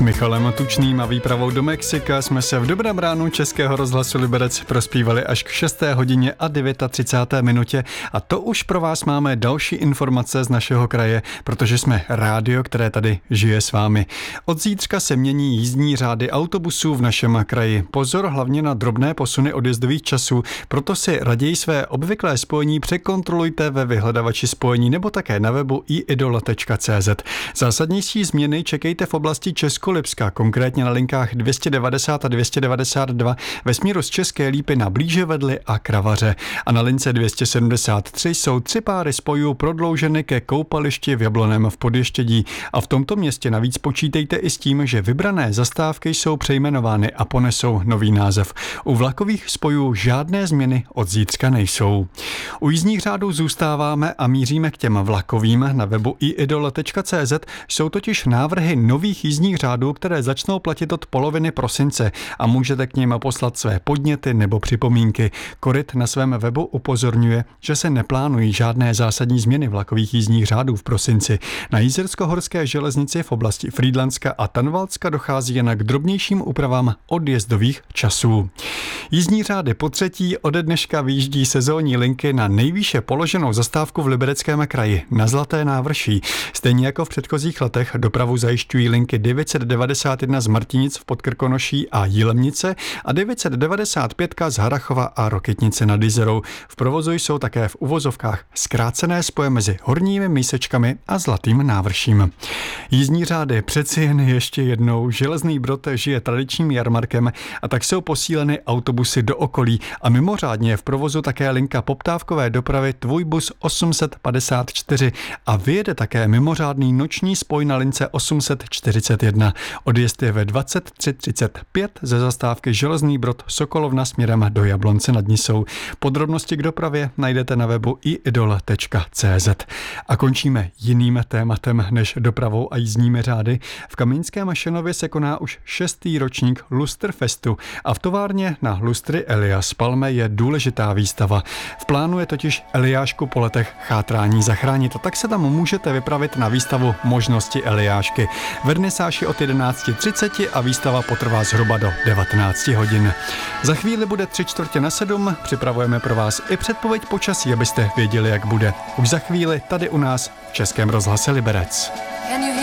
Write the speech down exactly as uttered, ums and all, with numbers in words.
Michalem Tučným a výpravou do Mexika jsme se v dobrém ránu Českého rozhlasu Liberec prospívali až k šesté hodině a třicáté devátá minutě a to už pro vás máme další informace z našeho kraje, protože jsme rádio, které tady žije s vámi. Od zítřka se mění jízdní řády autobusů v našem kraji. Pozor hlavně na drobné posuny odjezdových časů, proto si raději své obvyklé spojení překontrolujte ve vyhledavači spojení nebo také na webu i idol tečka cé zet. Zásadnější změny čekejte v oblasti Českolipska, konkrétně na linkách dvě stě devadesát a dvě stě devadesát dva ve směru z České Lípy na Blíževedli a Kravaře. A na lince dvě stě sedmdesát tři jsou tři páry spojů prodlouženy ke koupališti v Jabloném v Podještědí. A v tomto městě navíc počítejte i s tím, že vybrané zastávky jsou přejmenovány a ponesou nový název. U vlakových spojů žádné změny od zítřka nejsou. U jízdních řádů zůstáváme a míříme k těm vlakovým. Na webu i idol tečka cé zet jsou totiž návrhy nových jízdních řádů, které začnou platit od poloviny prosince a můžete k nim poslat své podněty nebo připomínky. Koryt na svém webu upozorňuje, že se neplánují žádné zásadní změny vlakových jízdních řádů v prosinci. Na Jízersko-horské železnici v oblasti Frýdlantska a Tanvaldska dochází jen k drobnějším úpravám odjezdových časů. Jízdní řády po třetí ode dneška vyjíždí sezónní linky na nejvýše položenou zastávku v Libereckém kraji na Zlaté návrší. Stejně jako v předchozích letech dopravu zajišťují linky devět set devadesát jedna z Martinic v Podkrkonoší a Jilemnice a devět set devadesát pět z Harrachova a Rokytnice nad Jizerou. V provozu jsou také v uvozovkách zkrácené spoje mezi Horními Mísečkami a Zlatým návrším. Jízdní řády přeci jen ještě jednou. Železný Brod žije tradičním jarmarkem a tak jsou posíleny autobusy do okolí a mimořádně je v provozu také linka poptávkové dopravy Tvůj bus osm set padesát čtyři a vyjede také mimořádný noční spoj na lince osm set čtyřicet jedna. Odjezd je ve dvacet tři třicet pět ze zastávky Železný Brod Sokolovna směrem do Jablonce nad Nisou. Podrobnosti k dopravě najdete na webu i idol tečka cé zet. A končíme jiným tématem než dopravou a jízdními řády. V Kamínském Šenově se koná už šestý ročník Lustrfestu a v továrně na lustry Elias Palme je důležitá výstava. V plánu je totiž Eliášku po letech chátrání zachránit a tak se tam můžete vypravit na výstavu Možnosti Eliášky. Vernisáž je od jedenáct třicet a výstava potrvá zhruba do devatenáct hodin. Za chvíli bude tři čtvrtě na sedm, připravujeme pro vás i předpověď počasí, abyste věděli, jak bude. Už za chvíli tady u nás v Českém rozhlase Liberec.